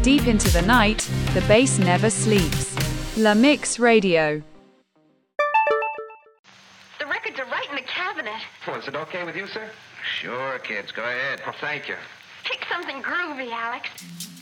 Deep into the night, the bass never sleeps. La Mix Radio. The records are right in the cabinet. Well, is it okay with you, sir? Sure, kids. Go ahead. Well, thank you. Pick something groovy, Alex.